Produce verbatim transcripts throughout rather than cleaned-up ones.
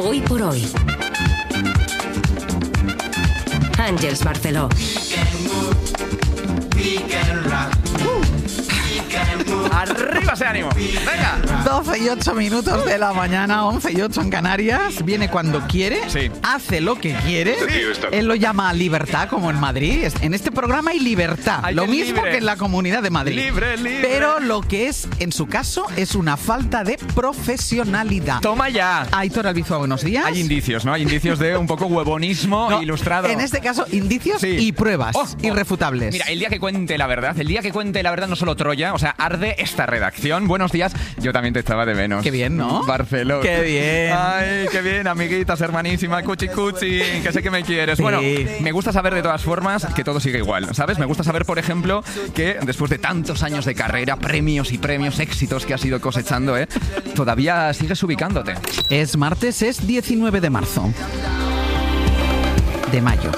Hoy por hoy. Àngels Barceló. ¡Arriba ese ánimo! ¡Venga! doce y ocho minutos de la mañana, once y ocho en Canarias. Viene cuando quiere, sí. hace lo que quiere. Sí. Él lo llama libertad, como en Madrid. En este programa hay libertad, hay lo mismo libre. que en la Comunidad de Madrid. Libre, libre. Pero lo que es, en su caso, es una falta de profesionalidad. ¡Toma ya! Aitor Albizua, buenos días. Hay indicios, ¿no? Hay indicios de un poco huevonismo no, ilustrado. En este caso, indicios sí. y pruebas oh, oh. irrefutables. Mira, el día que cuente la verdad, el día que cuente la verdad, no solo Troya, o sea, arde esta redacción. Buenos días. Yo también te estaba de menos. Qué bien, ¿no? Barcelona. Qué bien. Ay, qué bien, amiguitas, hermanísima, cuchi cuchi, que sé que me quieres. Sí. Bueno, me gusta saber de todas formas que todo sigue igual, ¿sabes? Me gusta saber, por ejemplo, que después de tantos años de carrera, premios y premios, éxitos que has ido cosechando, ¿eh? Todavía sigues ubicándote. Es martes, es diecinueve de marzo. De mayo.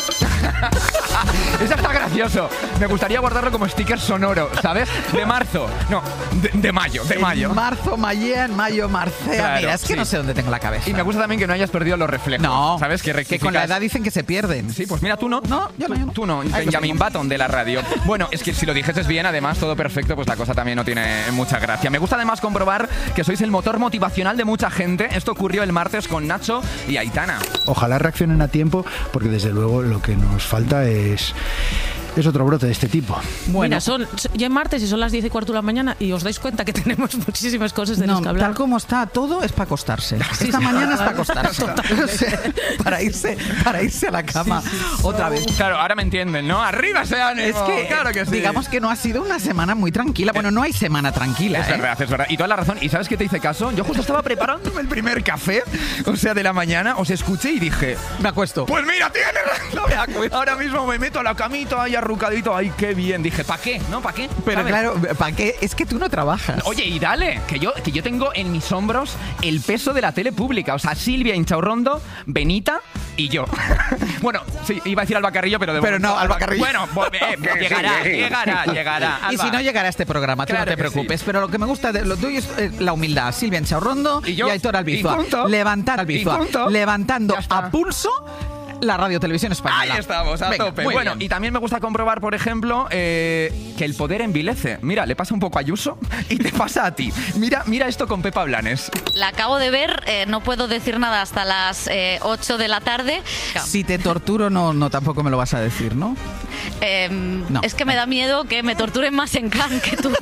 Eso está gracioso. Me gustaría guardarlo como sticker sonoro, ¿sabes? De marzo. No, de, de mayo, de mayo. En marzo, mallean, mayo, marcea. Claro, Mira, es que sí. no sé dónde tengo la cabeza. Y me gusta también que no hayas perdido los reflejos. No, ¿sabes? Que, que con la edad dicen que se pierden. Sí, pues mira, tú no. No, yo no. Yo no. Tú no, Benjamin Button de la radio. Bueno, es que si lo dijeses bien, además, todo perfecto, pues la cosa también no tiene mucha gracia. Me gusta además comprobar que sois el motor motivacional de mucha gente. Esto ocurrió el martes con Nacho y Aitana. Ojalá reaccionen a tiempo, porque desde luego lo que nos falta es... Es otro brote de este tipo. Bueno, Mira, son, ya es martes y son las diez y cuarto de la mañana y os dais cuenta que tenemos muchísimas cosas de no, las que hablar. Tal como está todo es para acostarse. Sí, Esta sí, mañana sí, es para acostarse. O sea, para irse, para irse a la cama sí, sí, sí. otra vez. Claro, ahora me entienden, ¿no? ¡Arriba ese ánimo! Es que, claro que sí. digamos que no ha sido una semana muy tranquila. Bueno, no hay semana tranquila. Es ¿eh? verdad, es verdad. Y toda la razón. ¿Y sabes qué te hice caso? Yo justo estaba preparándome el primer café, o sea, de la mañana, os escuché y dije... Me acuesto. Pues mira, tienes razón. Ahora mismo me meto a la camita ahí arrucadito, ahí qué bien. Dije, ¿para qué? ¿No? ¿Para qué? Pero ¿sabes? claro, ¿para qué? Es que tú no trabajas. Oye, y dale, que yo, que yo tengo en mis hombros el peso de la tele pública. O sea, Silvia Inchaurrondo, Benita y yo. Bueno, sí, iba a decir Alba Carrillo, pero de Pero momento, no, Alba Carrillo. Bueno, eh, llegará, llegará, llegará. Alba. Y si no llegará a este programa, tú claro no te preocupes. Sí. Pero lo que me gusta de lo tuyo es eh, la humildad. Silvia Inchaurrondo y, yo, y Aitor Albizua. Levantar Albizua. Levantando a pulso la Radio Televisión Española. Ahí estamos, a Venga, tope. Bueno, bien. Y también me gusta comprobar, por ejemplo, eh, que el poder envilece. Mira, le pasa un poco a Ayuso y te pasa a ti. Mira, mira esto con Pepa Blanes. La acabo de ver, eh, no puedo decir nada hasta las eh, ocho de la tarde. Si te torturo, no, no tampoco me lo vas a decir, ¿no? Eh, no. Es que me da miedo que me torturen más en Cannes que tú.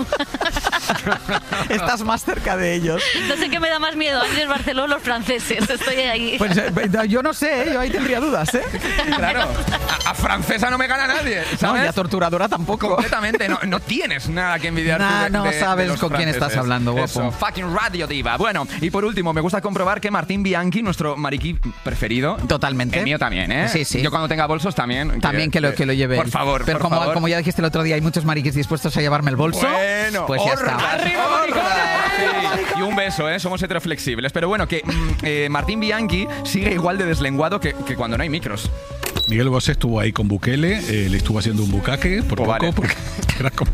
Estás más cerca de ellos. No sé qué me da más miedo, Àngels Barceló o los franceses. Estoy ahí. Pues eh, yo no sé, yo ahí tendría dudas, ¿eh? Claro, a, a francesa no me gana nadie, ¿sabes? No, y a torturadora tampoco. Completamente, no, no tienes nada que envidiar. Nah, de, no de, sabes de con franceses. Quién estás hablando, guapo. Eso, fucking radio diva. Bueno, y por último, me gusta comprobar que Martín Bianchi, nuestro mariquí preferido. Totalmente. El mío también, ¿eh? Sí, sí. Yo cuando tenga bolsos también. También que, que, lo, que lo lleve. Por favor, Pero por como, favor. como ya dijiste el otro día, hay muchos mariquis dispuestos a llevarme el bolso. Bueno, pues ya orra, está. ¡Arriba, maricones! Sí. Y un beso, ¿eh? Somos heteroflexibles. Pero bueno, que mm, eh, Martín Bianchi sigue igual de deslenguado que, que cuando no hay micros. Miguel Bosé estuvo ahí con Bukele, eh, le estuvo haciendo un bucaque por oh, poco, vale. porque era como...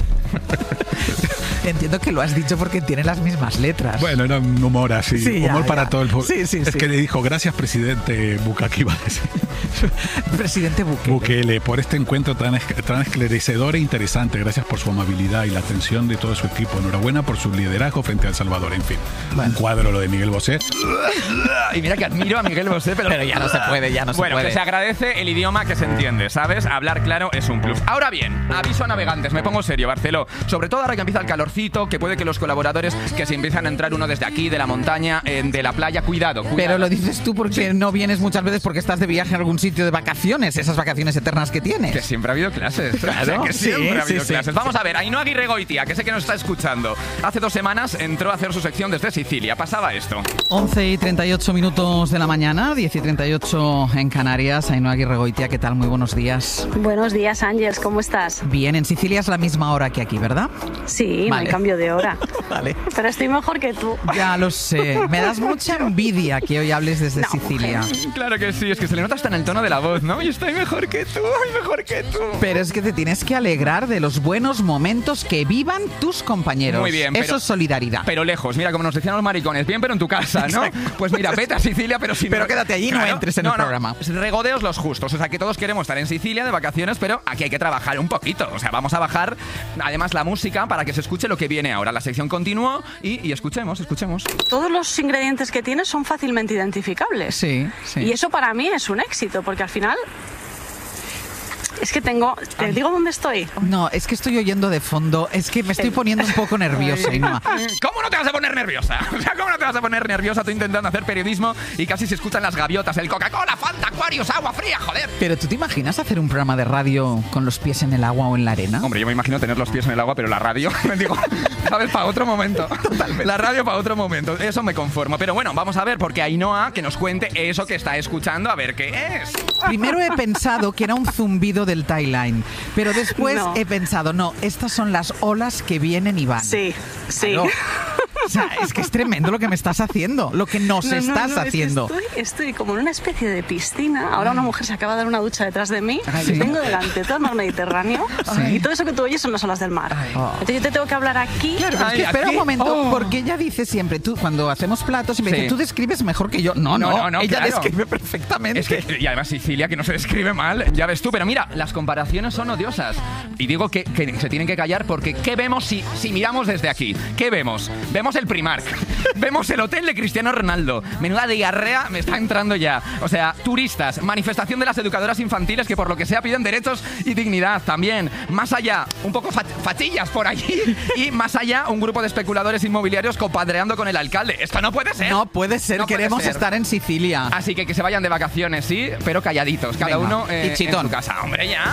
Entiendo que lo has dicho porque tiene las mismas letras. Bueno, era un humor así, sí, humor ya, para ya. todo el pueblo. Sí, sí, es sí. que le dijo, gracias presidente Bukake, iba a decir. Presidente Bukele. Bukele, por este encuentro tan, tan esclarecedor e interesante. Gracias por su amabilidad y la atención de todo su equipo. Enhorabuena por su liderazgo frente a El Salvador. En fin, bueno. Un cuadro lo de Miguel Bosé. Y mira que admiro a Miguel Bosé, pero, pero ya no se puede, ya no se bueno, puede. Bueno, que se agradece el idioma que se entiende, ¿sabes? Hablar claro es un plus. Ahora bien, aviso a navegantes, me pongo serio, Barceló. Sobre todo ahora que empieza el calorcito, que puede que los colaboradores que se empiezan a entrar uno desde aquí, de la montaña, eh, de la playa, cuidado, cuidado. Pero lo dices tú porque sí. no vienes muchas veces porque estás de viaje en algún sitio de vacaciones, esas vacaciones eternas que tienes. Que siempre ha habido clases. Claro, o sea, que siempre sí, ha habido sí, clases. sí, Vamos sí. a ver, Ainhoa Aguirregoitia, que sé que nos está escuchando. Hace dos semanas entró a hacer su sección desde Sicilia. Pasaba esto. once y treinta y ocho minutos de la mañana, diez y treinta y ocho en Canarias. Ainhoa Aguirregoitia, ¿qué tal? Muy buenos días. Buenos días, Àngels, ¿cómo estás? Bien, en Sicilia es la misma hora que aquí, ¿verdad? Sí, vale. No hay cambio de hora. Vale. Pero estoy mejor que tú. Ya lo sé. Me das mucha envidia que hoy hables desde no, Sicilia. Mujer. Claro que sí, es que se le nota hasta en el tono de la voz, ¿no? Y estoy mejor que tú, mejor que tú. Pero es que te tienes que alegrar de los buenos momentos que vivan tus compañeros. Muy bien. Eso pero, es solidaridad. Pero lejos, mira, como nos decían los maricones, bien, pero en tu casa, ¿no? Exacto. Pues mira, vete a Sicilia, pero sin... Pero quédate allí y claro, no entres en no, el no, programa. Regodeos los justos, o sea, que todos queremos estar en Sicilia de vacaciones, pero aquí hay que trabajar un poquito. O sea, vamos a bajar, además, la música para que se escuche lo que viene ahora. La sección continúa y, y escuchemos, escuchemos. Todos los ingredientes que tienes son fácilmente identificables. Sí, sí. Y eso para mí es un éxito, porque al final... Es que tengo... ¿Te digo dónde estoy? No, es que estoy oyendo de fondo. Es que me estoy poniendo un poco nerviosa, Inma. ¿Cómo no te vas a poner nerviosa? O sea, ¿cómo no te vas a poner nerviosa tú intentando hacer periodismo y casi se escuchan las gaviotas, el Coca-Cola, Fanta, Aquarius, agua fría, joder? Pero ¿tú te imaginas hacer un programa de radio con los pies en el agua o en la arena? Hombre, yo me imagino tener los pies en el agua, pero la radio, digo, ¿sabes? Para otro momento. Totalmente. La radio para otro momento. Eso me conformo. Pero bueno, vamos a ver, porque Ainhoa que nos cuente eso que está escuchando, a ver qué es. Primero he pensado que era un zumbido del Thailand, pero después No. he pensado, no, estas son las olas que vienen y van. Sí, sí. Claro. O sea, es que es tremendo lo que me estás haciendo, lo que nos No, no, estás no, es que haciendo. estoy, estoy como en una especie de piscina. Ahora una mujer se acaba de dar una ducha detrás de mí. Ay, sí. Tengo delante todo el mar Mediterráneo. Sí. Y todo eso que tú oyes son las olas del mar. Oh. Entonces yo te tengo que hablar aquí. Claro, pero es Ay, que espera aquí. un momento, Oh. porque ella dice siempre, tú cuando hacemos platos, siempre Sí. dice, tú describes mejor que yo. No, no, No, no, no, ella claro. describe perfectamente. Es que, y además Sicilia, que no se describe mal, ya ves tú. Pero mira, las comparaciones son odiosas. Y digo que, que se tienen que callar porque ¿qué vemos si, si miramos desde aquí? ¿Qué vemos? Vemos el Primark. Vemos el hotel de Cristiano Ronaldo. Menuda diarrea me está entrando ya. O sea, turistas, manifestación de las educadoras infantiles que por lo que sea piden derechos y dignidad también. Más allá, un poco fa- fachillas por allí. Y más allá, un grupo de especuladores inmobiliarios compadreando con el alcalde. Esto no puede ser. No puede ser, No puede queremos ser. estar en Sicilia. Así que que se vayan de vacaciones, sí, pero calladitos. Cada Venga, uno eh, y en chitón. su casa. Hombre, ya.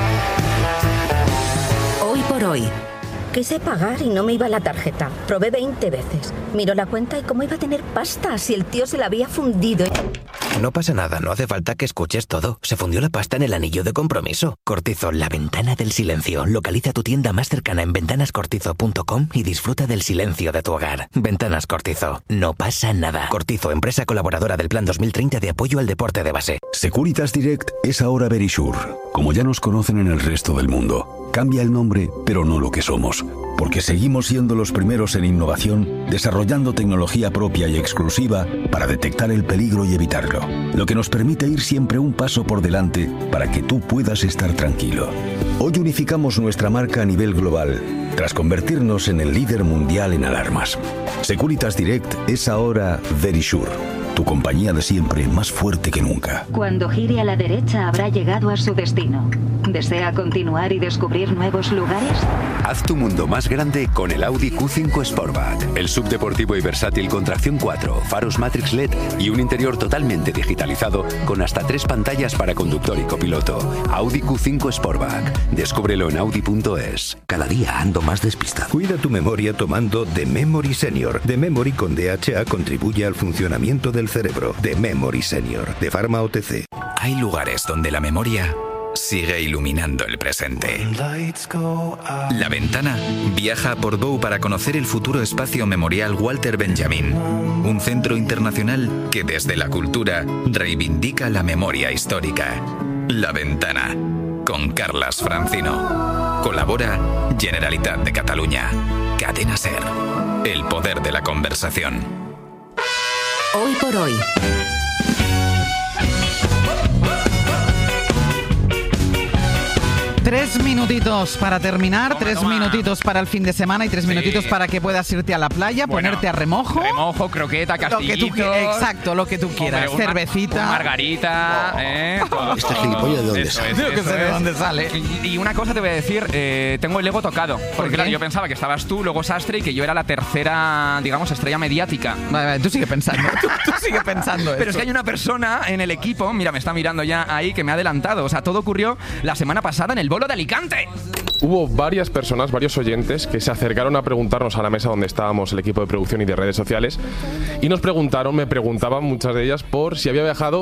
Hoy por hoy. Quise pagar y no me iba la tarjeta. Probé veinte veces. Miro la cuenta y cómo iba a tener pasta si el tío se la había fundido. No pasa nada, no hace falta que escuches todo. Se fundió la pasta en el anillo de compromiso. Cortizo, la ventana del silencio. Localiza tu tienda más cercana en ventanas cortizo punto com y disfruta del silencio de tu hogar. Ventanas Cortizo. No pasa nada. Cortizo, empresa colaboradora del Plan dos mil treinta de apoyo al deporte de base. Securitas Direct es ahora Verisure, como ya nos conocen en el resto del mundo. Cambia el nombre, pero no lo que somos, porque seguimos siendo los primeros en innovación, desarrollando tecnología propia y exclusiva para detectar el peligro y evitarlo, lo que nos permite ir siempre un paso por delante para que tú puedas estar tranquilo. Hoy unificamos nuestra marca a nivel global, tras convertirnos en el líder mundial en alarmas. Securitas Direct es ahora Verisure, tu compañía de siempre más fuerte que nunca. Cuando gire a la derecha habrá llegado a su destino. ¿Desea continuar y descubrir nuevos lugares? Haz tu mundo más grande con el Audi Q cinco Sportback. El subdeportivo y versátil con tracción cuatro, faros Matrix L E D y un interior totalmente digitalizado con hasta tres pantallas para conductor y copiloto. Audi Q cinco Sportback. Descúbrelo en audi punto es. Cada día ando más despistado. Cuida tu memoria tomando The Memory Senior. The Memory con D H A contribuye al funcionamiento del cerebro. The Memory Senior, de Pharma O T C. Hay lugares donde la memoria sigue iluminando el presente. La Ventana viaja a Portbou para conocer el futuro espacio memorial Walter Benjamin, un centro internacional que desde la cultura reivindica la memoria histórica. La Ventana, con Carlas Francino. Colabora Generalitat de Catalunya. Cadena SER. El poder de la conversación. Hoy por hoy. Tres minutitos para terminar, toma, tres toma. minutitos para el fin de semana y tres sí. minutitos para que puedas irte a la playa, bueno, ponerte a remojo. Remojo, croqueta, castillitos. Lo que tú, exacto, lo que tú quieras. Hombre, una, cervecita. Una margarita, oh. ¿eh? Todo, Esta gilipollas de dónde sale. Yo que sé de dónde sale. Y, y una cosa te voy a decir, eh, tengo el ego tocado. Porque ¿Por claro, yo pensaba que estabas tú, luego Sastre y que yo era la tercera, digamos, estrella mediática. Vale, vale, tú sigue pensando. tú, tú sigue pensando Pero esto. Es que hay una persona en el equipo, mira, me está mirando ya ahí, que me ha adelantado. O sea, todo ocurrió la semana pasada en el bolo de Alicante. Hubo varias personas, varios oyentes, que se acercaron a preguntarnos a la mesa donde estábamos el equipo de producción y de redes sociales y nos preguntaron, me preguntaban muchas de ellas por si había viajado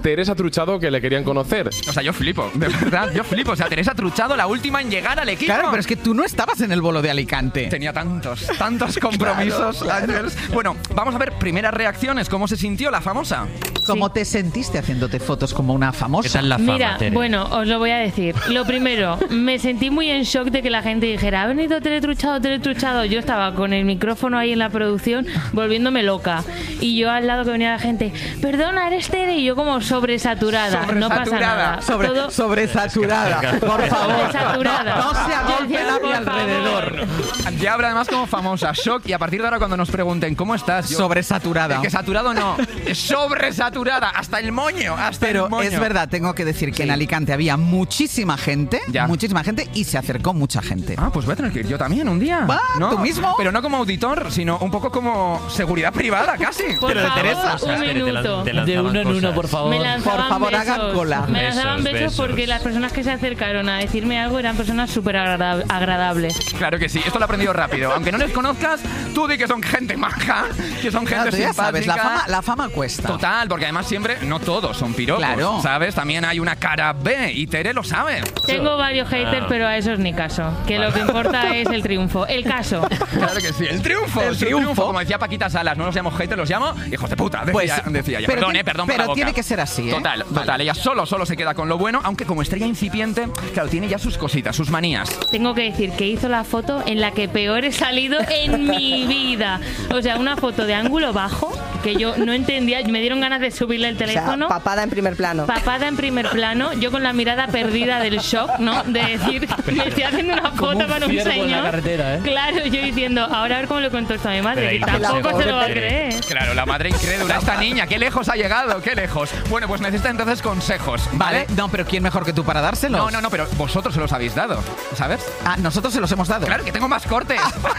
Teresa Truchado que le querían conocer. O sea, yo flipo, de verdad, yo flipo. O sea, Teresa Truchado, la última en llegar al equipo. Claro, pero es que tú no estabas en el bolo de Alicante. Tenía tantos, tantos compromisos. Claro, claro. Bueno, vamos a ver primeras reacciones. ¿Cómo se sintió la famosa? ¿Cómo sí. te sentiste haciéndote fotos como una famosa? ¿Qué tal la fama, Mira, Tere? bueno, os lo voy a decir. Lo primero, me sentí muy en shock de que la gente dijera, ha venido Teletruchado, Teletruchado. Yo estaba con el micrófono ahí en la producción volviéndome loca. Y yo al lado que venía la gente, perdona, eres Tere. Y yo como sobresaturada. No pasa nada. Sobre, Todo... Sobresaturada. Por favor. Sobresaturada. No, no se agolpe a mi alrededor. Ya habla además como famosa. Shock. Y a partir de ahora cuando nos pregunten, ¿cómo estás? Yo, sobresaturada. Es que saturado no. Es sobresaturada. Hasta el moño. Hasta Pero el moño. es verdad, tengo que decir que sí. en Alicante había muchísima gente. Ya. Muchísima gente y se acercó mucha gente. Ah, pues voy a tener que ir yo también un día. ¿Va? ¿No? ¿Tú mismo? Pero no como auditor, sino un poco como seguridad privada, casi. Por Pero favor, de Teresa. un minuto. Te lan- te De uno en uno, por favor. Me lanzaban Por favor, besos. hagan cola. Me lanzaban Besos, besos, besos. porque las personas que se acercaron a decirme algo eran personas súper agra- agradables. Claro que sí, esto lo he aprendido rápido. Aunque no les conozcas, tú di que son gente maja, que son gente Claro, tú ya simpática. sabes, la fama, la fama cuesta. Total, porque además siempre, no todos son piropos, Claro. ¿sabes? También hay una cara B y Tere lo sabe. Tengo varios haters, Ah. pero a esos ni caso. Que lo que importa es el triunfo. El caso. Claro que sí, el triunfo, El el triunfo. triunfo. Como decía Paquita Salas, no los llamo haters, los llamo hijos de puta, decía, Pues, decía ella. pero Perdón, tiene- eh, perdón pero por la boca. tiene que ser así, ¿eh? Total, Vale. total. Ella solo, solo se queda con lo bueno, aunque como estrella incipiente, claro, tiene ya sus cositas, sus manías. Tengo que decir que hizo la foto en la que peor he salido en mi vida. O sea, una foto de ángulo bajo que yo no entendía. Me dieron ganas de subirle el teléfono. O sea, papada en primer plano. Papada en primer plano, yo con la mirada perdida del shock, ¿no? De decir, me estoy haciendo una Como foto un con un ciervo en la señor. carretera, ¿eh? Claro, yo diciendo, ahora a ver cómo le cuento esto a mi madre, Pero que ahí tampoco consejo, se lo va a Tere. creer. Claro, la madre incrédula, esta niña, qué lejos ha llegado, qué lejos. Bueno, pues necesita entonces consejos, ¿vale? Vale, no, pero ¿quién mejor que tú para dárselos? No, no, no, pero vosotros se los habéis dado, ¿sabes? Ah, nosotros se los hemos dado. Claro que tengo más cortes.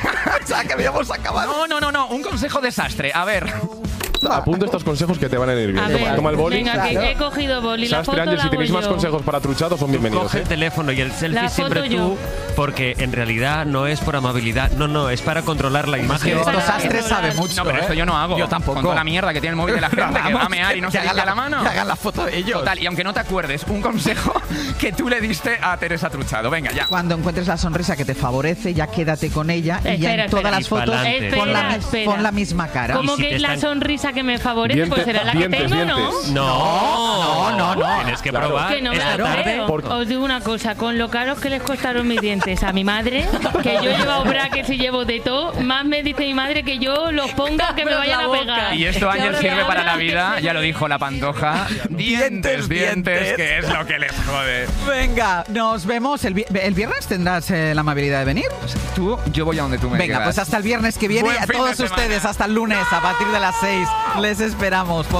O sea, que habíamos acabado. No, no, no, no, un consejo desastre. A ver. Apunta estos consejos que te van a ir bien. A Toma, ver, toma el boli. venga, que he cogido boli. La Sastre, foto Ángel, la si hago tenéis más yo. consejos para Truchado, son bienvenidos. Coge ¿eh? el teléfono y el selfie La siempre foto tú, yo. porque en realidad no es por amabilidad, no, no, es para controlar la imagen. Esto Para Sastre controlar. sabe mucho. No, pero ¿eh? esto yo no hago. Yo tampoco. Con toda la mierda que tiene el móvil de la gente, que va a mear y no se hagan limpia la mano. Que hagan la foto de ellos. Total, y aunque no te acuerdes, un consejo que tú le diste a Teresa Truchado. Venga, ya. Cuando encuentres la sonrisa que te favorece, ya quédate con ella y ya Espera, en todas espera. las fotos Espera, pon la, espera. pon la misma cara. ¿Cómo Y si que te es la están- sonrisa que me favorece? Dientes, Pues será la que dientes, tengo, ¿no? dientes. No, no, no, no. Tienes que Claro. probar Que no me esta lo tarde. creo. Porque- Os digo una cosa, con lo caros que les costaron mis dientes a mi madre, que yo he llevado brackets y llevo de todo, más me dice mi madre que yo los ponga que me Abras vayan la a boca. pegar. Y esto, Que Ángel, ahora sirve me para la hablan. vida, ya lo dijo la Pantoja. Dientes, dientes, dientes. que es lo que les jode. Venga, nos vemos. El, vi- el viernes tendrás eh, la amabilidad de venir. Tú, yo voy a donde tú me Venga, digas. pues hasta el viernes que viene Buen y a fin de todos semana. ustedes hasta el lunes a partir de las seis. Les esperamos.